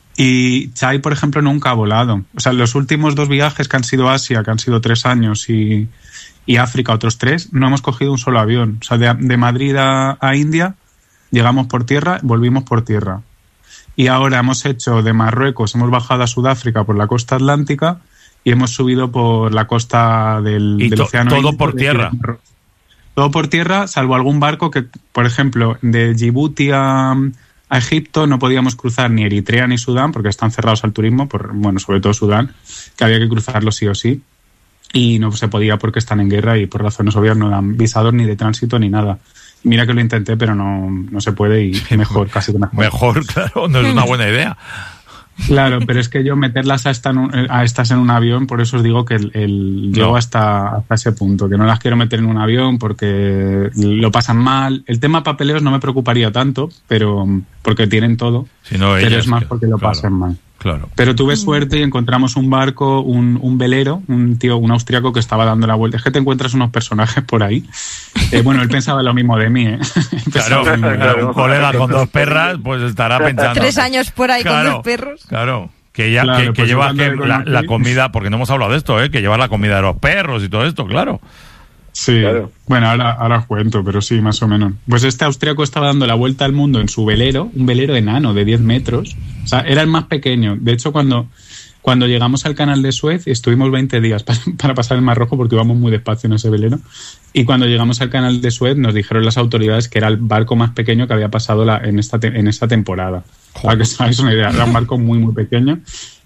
Y Chai, por ejemplo, nunca ha volado. O sea, los últimos 2 viajes que han sido Asia, que han sido 3 años, y África otros 3, no hemos cogido un solo avión. O sea, de Madrid a India llegamos por tierra, volvimos por tierra. Y ahora hemos hecho de Marruecos, hemos bajado a Sudáfrica por la costa atlántica y hemos subido por la costa del océano. Todo por tierra. Todo por tierra, salvo algún barco que, por ejemplo, de Djibouti a Egipto no podíamos cruzar ni Eritrea ni Sudán porque están cerrados al turismo, sobre todo Sudán, que había que cruzarlo sí o sí. Y no se podía porque están en guerra y por razones obvias no dan visados ni de tránsito ni nada. Mira que lo intenté, pero no se puede y mejor, casi que mejor. Mejor, claro, no es una buena idea. Claro, pero es que yo meterlas a estas en un avión, por eso os digo que llego hasta ese punto, que no las quiero meter en un avión porque lo pasan mal. El tema papeleos no me preocuparía tanto, pero porque tienen todo, pero es más porque lo pasen mal. Claro. Pero tuve suerte y encontramos un barco, un velero, un austriaco que estaba dando la vuelta. Es que te encuentras unos personajes por ahí. Él pensaba lo mismo de mí. Claro, un colega con 2 perras, pues estará pensando. 3 años por ahí con 2 perros. Claro. Que lleva la comida, porque no hemos hablado de esto, que lleva la comida de los perros y todo esto, claro. Sí, claro. Bueno, ahora os cuento, pero sí, más o menos. Pues este austriaco estaba dando la vuelta al mundo en su velero, un velero enano de 10 metros. O sea, era el más pequeño. De hecho, cuando llegamos al canal de Suez, estuvimos 20 días para pasar el Mar Rojo porque íbamos muy despacio en ese velero. Y cuando llegamos al canal de Suez, nos dijeron las autoridades que era el barco más pequeño que había pasado en esta temporada. Para que os hagáis una idea, era un barco muy, muy pequeño.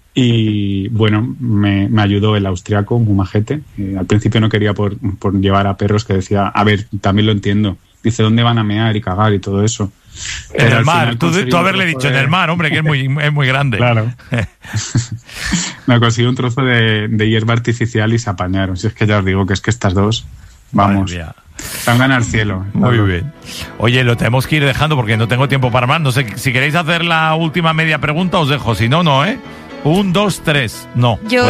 Y bueno, me ayudó el austriaco, muy majete. Al principio no quería por llevar a perros, que decía, a ver, también lo entiendo. Dice, ¿dónde van a mear y cagar y todo eso? En el mar, tú haberle dicho en el mar, hombre, que es muy grande. Claro. Me consiguió un trozo de hierba artificial y se apañaron. Si es que ya os digo que es que estas dos, vamos, salgan al cielo. Muy bien. Oye, lo tenemos que ir dejando porque no tengo tiempo para más. No sé, si queréis hacer la última media pregunta, os dejo. Si no, 1, 2, 3. No. Yo.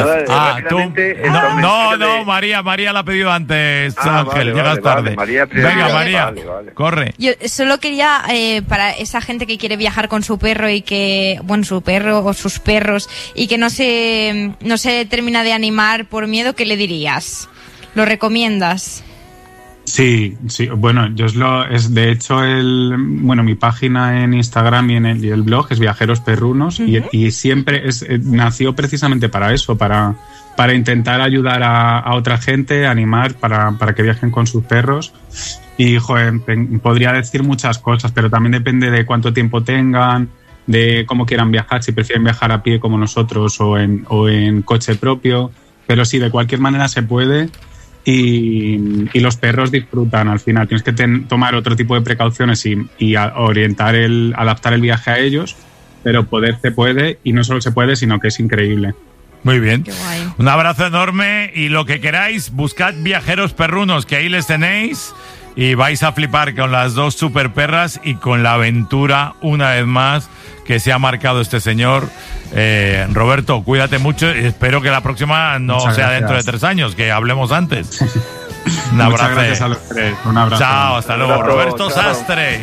No, María la ha pedido antes, Ángel. Llegas tarde. Venga, María, vale. Corre. Yo solo quería, para esa gente que quiere viajar con su perro y que, su perro o sus perros, y que no se termina de animar por miedo, ¿qué le dirías? ¿Lo recomiendas? Sí. Bueno, de hecho mi página en Instagram y el blog es Viajeros Perrunos. Uh-huh. y siempre nació precisamente para eso, para intentar ayudar a otra gente, animar para que viajen con sus perros. Y podría decir muchas cosas, pero también depende de cuánto tiempo tengan, de cómo quieran viajar, si prefieren viajar a pie como nosotros o en coche propio. Pero sí, de cualquier manera se puede. Y los perros disfrutan al final. Tienes que tomar otro tipo de precauciones y adaptar el viaje a ellos, pero poder se puede, y no solo se puede, sino que es increíble. Muy bien. Qué guay. Un abrazo enorme y lo que queráis, buscad Viajeros Perrunos, que ahí les tenéis y vais a flipar con las dos super perras y con la aventura, una vez más, que se ha marcado este señor. Roberto, cuídate mucho y espero que la próxima no Muchas sea gracias. dentro de 3 años, que hablemos antes. Un abrazo. Muchas gracias a los tres. Un abrazo. Chao, hasta luego. abrazo, Roberto chao. Sastre.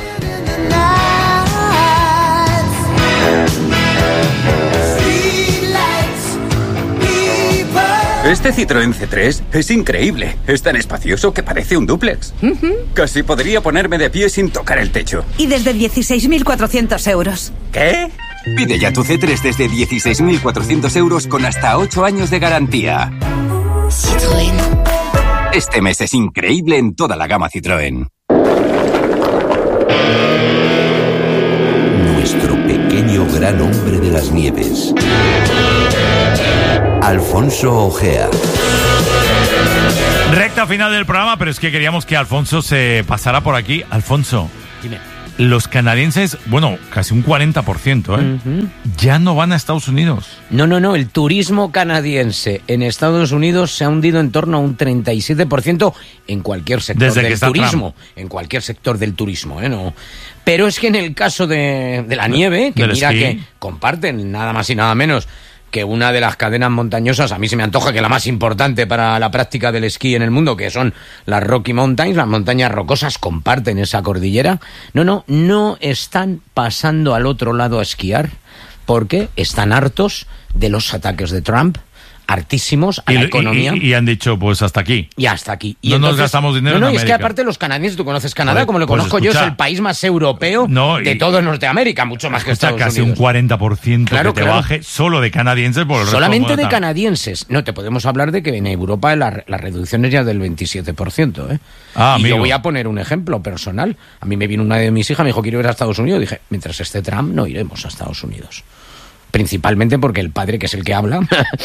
Este Citroën C3 es increíble. Es tan espacioso que parece un dúplex. Casi podría ponerme de pie sin tocar el techo. Y desde 16.400 euros. ¿Qué? Pide ya tu C3 desde 16.400 euros con hasta 8 años de garantía. Citroën. Este mes es increíble en toda la gama Citroën. Nuestro pequeño gran hombre de las nieves. Alfonso Ojea. Recta final del programa, pero es que queríamos que Alfonso se pasara por aquí. Alfonso, Dime. los canadienses, bueno, casi un 40%, ya no van a Estados Unidos. No, el turismo canadiense en Estados Unidos se ha hundido en torno a un 37% en cualquier sector Desde que del está turismo. En cualquier sector del turismo, no. Pero es que en el caso de la nieve, que del mira esquí. que comparten nada más y nada menos que una de las cadenas montañosas, a mí se me antoja que la más importante para la práctica del esquí en el mundo, que son las Rocky Mountains, las montañas rocosas, comparten esa cordillera. No están pasando al otro lado a esquiar porque están hartos de los ataques de Trump, hartísimos a la economía. Y han dicho, pues hasta aquí. Y hasta aquí. Y No nos entonces, gastamos dinero No, en y es que América. aparte los canadienses, tú conoces Canadá, Joder, como lo pues conozco yo, es escucha, el país más europeo de todo Norteamérica, mucho más que Está Estados casi Unidos. un 40% Claro, que te claro. baje solo de canadienses por el resto Solamente del de mundo. canadienses. No, te podemos hablar de que en Europa la reducción es ya del 27%. Y amigo. yo voy a poner un ejemplo personal. A mí me vino una de mis hijas, me dijo, quiero ir a Estados Unidos. Dije, mientras esté Trump, no iremos a Estados Unidos. Principalmente porque el padre, que es el que habla,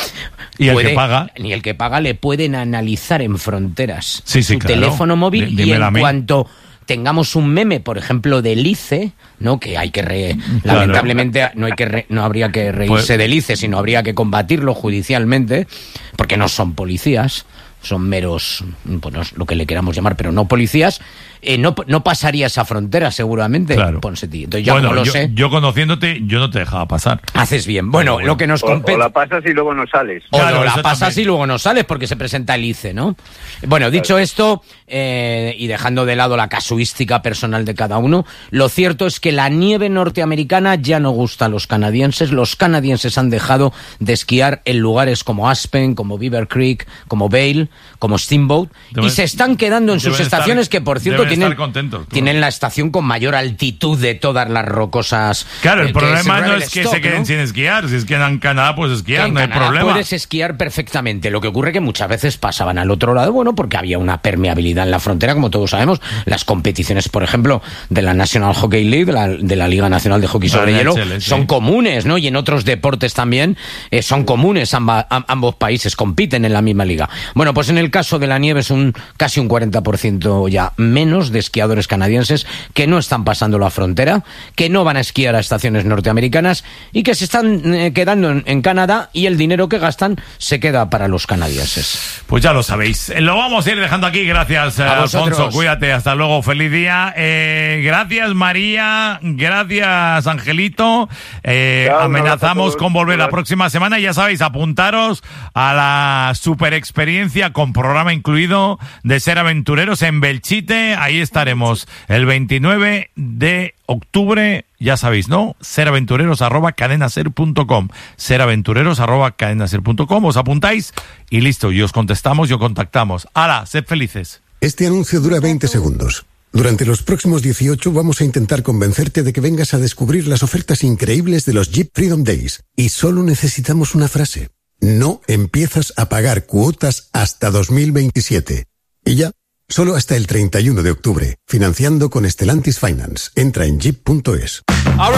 Y el que paga. ni el que paga le pueden analizar en fronteras Sí, su claro. teléfono móvil y Dímelo a en mí. cuanto tengamos un meme, por ejemplo, del ICE, ¿no? Que hay que lamentablemente no habría que reírse Pues- del ICE, sino habría que combatirlo judicialmente, porque no son policías, son meros, pues no es lo que le queramos llamar, pero no policías. No pasaría esa frontera seguramente, Claro. Ponseti. Entonces ya Bueno, como lo sé, yo conociéndote, yo no te dejaba pasar. haces bien. Bueno, lo que nos O compete... la pasas y luego no sales. O Claro, no la eso pasas también. y luego no sales porque se presenta el ICE, ¿no? Bueno, dicho esto, y dejando de lado la casuística personal de cada uno, lo cierto es que la nieve norteamericana ya no gusta a los canadienses. Los canadienses han dejado de esquiar en lugares como Aspen, como Beaver Creek, como Vail, como Steamboat, y se están quedando en sus deben estar- estaciones, que por cierto deben tienen, estar contentos, claro. tienen la estación con mayor altitud de todas las rocosas. Claro, el que problema no Gravel es que Stock, se queden ¿no? sin esquiar. Si es que en Canadá puedes esquiar, En no hay Canadá problema. puedes esquiar perfectamente. Lo que ocurre que muchas veces pasaban al otro lado, bueno, porque había una permeabilidad en la frontera, como todos sabemos. Las competiciones, por ejemplo, de la National Hockey League, de la Liga Nacional de Hockey sobre La Hielo, NHL, sí. son comunes, ¿no? Y en otros deportes también son comunes. Ambos países compiten en la misma liga. Bueno, pues en el caso de la nieve es casi un 40% ya menos de esquiadores canadienses que no están pasando la frontera, que no van a esquiar a estaciones norteamericanas y que se están quedando en Canadá, y el dinero que gastan se queda para los canadienses. Pues ya lo sabéis. Lo vamos a ir dejando aquí. Gracias, A Alfonso. vosotros. Cuídate. Hasta luego. Feliz día. Gracias, María. Gracias, Angelito. Chao, un Amenazamos abrazo a todos. con volver la Gracias. próxima semana. Y ya sabéis, apuntaros a la super experiencia con programa incluido de Ser Aventureros en Belchite. Ahí estaremos el 29 de octubre. Ya sabéis, ¿no? seraventureros@cadenaser.com. seraventureros@cadenaser.com. Os apuntáis y listo. Y os contestamos y os contactamos. ¡Hala! Sed felices. Este anuncio dura 20 segundos. Durante los próximos 18 vamos a intentar convencerte de que vengas a descubrir las ofertas increíbles de los Jeep Freedom Days. Y solo necesitamos una frase. No empiezas a pagar cuotas hasta 2027. Y ya, solo hasta el 31 de octubre. Financiando con Stellantis Finance. Entra en jeep.es.